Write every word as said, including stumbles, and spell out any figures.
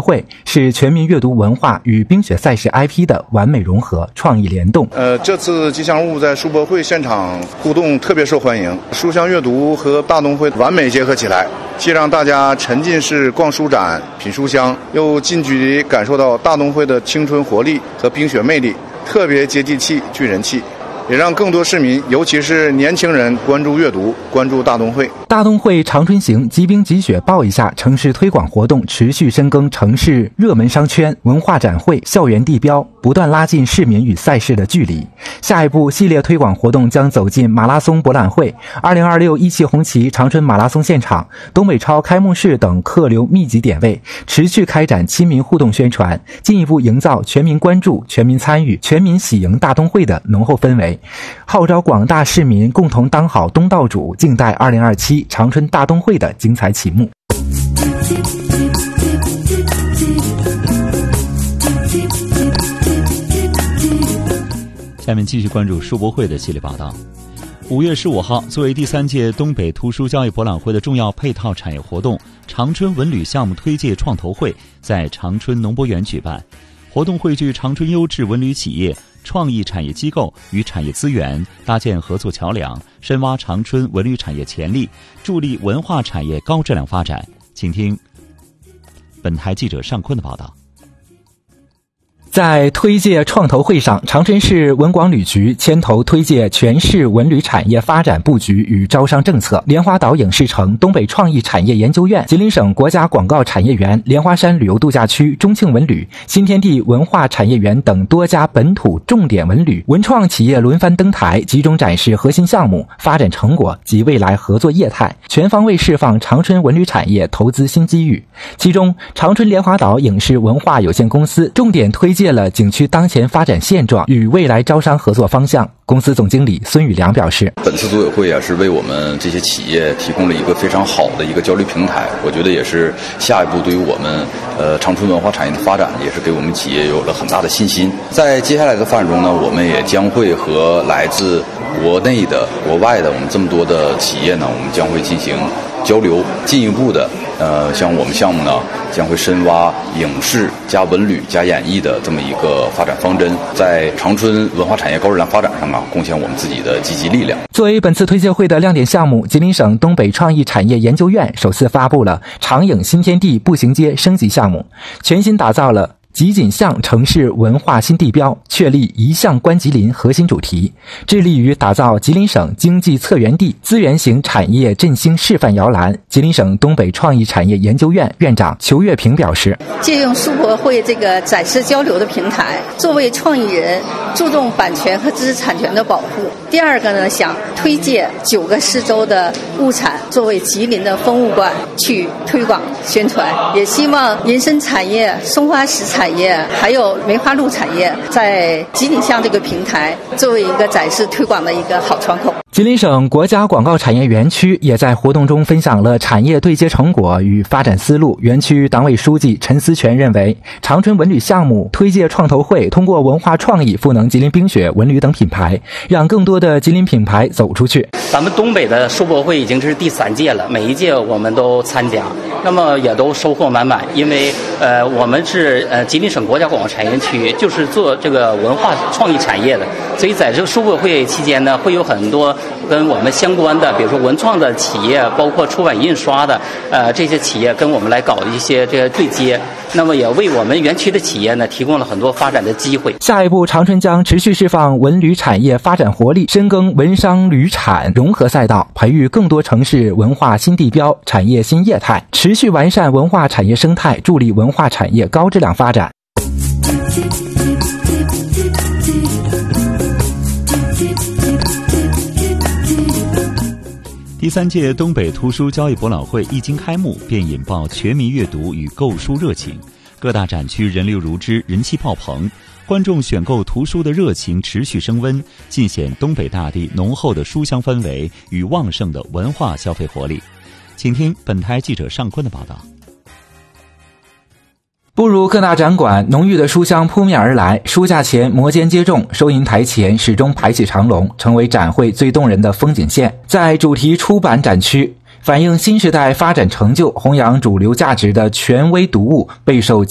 博会是全民阅读文化与冰雪赛事 I P 的完美融合，创意联动。 呃，这次吉祥物在书博会现场互动特别受欢迎，书香阅读和大动会完美结合起来，既让大家沉浸式逛书展、品书香，又近距离感受到大动会的青春活力和冰雪魅力，特别接地气、具人气。也让更多市民，尤其是年轻人关注阅读，关注大动会。 大动会长春行即冰即雪抱一下城市推广活动持续深耕城市热门商圈、文化展会、校园地标，不断拉近市民与赛事的距离。下一步系列推广活动将走进马拉松博览会、二零二六一汽红旗长春马拉松现场、东北超开幕式等客流密集点位，持续开展亲民互动宣传，进一步营造全民关注、全民参与、全民喜迎大动会的浓厚氛围。号召广大市民共同当好东道主，静待二零二七长春大动会的精彩启幕。 下面继续关注书博会的系列报道。五月十五号，作为第三届东北图书交易博览会的重要配套产业活动，长春文旅项目推介创投会在长春农博园举办。活动汇聚长春优质文旅企业、创意产业机构与产业资源，搭建合作桥梁，深挖长春文旅产业潜力，助力文化产业高质量发展。请听本台记者尚坤的报道。 在推介创投会上，长春市文广旅局牵头推介全市文旅产业发展布局与招商政策，莲花岛影视城、东北创意产业研究院、吉林省国家广告产业园、莲花山旅游度假区、中庆文旅、新天地文化产业园等多家本土重点文旅文创企业轮番登台，集中展示核心项目、发展成果及未来合作业态，全方位释放长春文旅产业投资新机遇。其中，长春莲花岛影视文化有限公司重点推介借了景区当前发展现状与未来招商合作方向。公司总经理孙宇良表示， 本次组委会啊是为我们这些企业提供了一个非常好的一个交流平台，我觉得也是下一步对于我们呃长春文化产业的发展也是给我们企业有了很大的信心。在接下来的发展中呢，我们也将会和来自国内的、国外的我们这么多的企业呢，我们将会进行交流，进一步的呃，像我们项目呢，将会深挖影视加文旅加演艺的这么一个发展方针，在长春文化产业高质量发展上啊，贡献我们自己的积极力量。 作为本次推介会的亮点项目，吉林省东北创意产业研究院首次发布了长影新天地步行街升级项目，全新打造了集锦巷城市文化新地标，确立一巷观吉林核心主题，致力于打造吉林省经济策源地、资源型产业振兴示范摇篮。吉林省东北创意产业研究院院长裘月平表示， 借用书博会这个展示交流的平台，作为创意人注重版权和知识产权的保护。第二个呢，想推介九个市州的物产作为吉林的风物馆去推广宣传，也希望银参产业、松花石产产业还有梅花鹿产业在吉林巷这个平台作为一个展示推广的一个好窗口。 吉林省国家广告产业园区也在活动中分享了产业对接成果与发展思路。园区党委书记陈思全认为，长春文旅项目推介创投会通过文化创意赋能吉林冰雪文旅等品牌，让更多的吉林品牌走出去。 咱们东北的书博会已经是第三届了，每一届我们都参加，那么也都收获满满。因为呃，我们是呃吉林省国家广告产业园区，就是做这个文化创意产业的，所以在这个书博会期间呢，会有很多跟我们相关的，比如说文创的企业，包括出版印刷的呃这些企业跟我们来搞一些这个对接，那么也为我们园区的企业呢提供了很多发展的机会。 下一步，长春将持续释放文旅产业发展活力，深耕文商旅产融合赛道，培育更多城市文化新地标、产业新业态，持续完善文化产业生态，助力文化产业高质量发展。 第三届东北图书交易博览会一经开幕，便引爆全民阅读与购书热情，各大展区人流如织，人气爆棚，观众选购图书的热情持续升温，尽显东北大地浓厚的书香氛围与旺盛的文化消费活力。请听本台记者尚坤的报道。 步入各大展馆，浓郁的书香扑面而来，书架前摩肩接踵，收银台前始终排起长龙，成为展会最动人的风景线。在主题出版展区，反映新时代发展成就、弘扬主流价值的权威读物备受